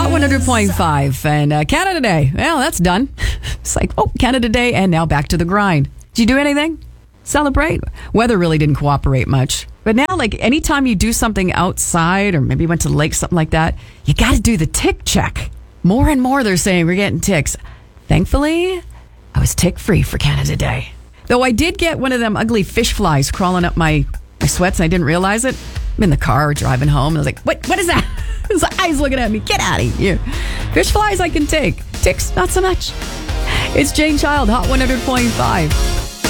Hot 100.5 and Canada Day. Well, that's done. It's like, Canada Day, and now back to the grind. Did you do anything? Celebrate? Weather really didn't cooperate much. But now, like, anytime you do something outside or maybe went to the lake, something like that, you got to do the tick check. More and more they're saying we're getting ticks. Thankfully, I was tick-free for Canada Day. Though I did get one of them ugly fish flies crawling up my sweats and I didn't realize it. I'm in the car driving home and I was like, what is that? His eyes looking at me. Get out of here. Fish flies I can take. Ticks, not so much. It's Jane Child, Hot 100.5.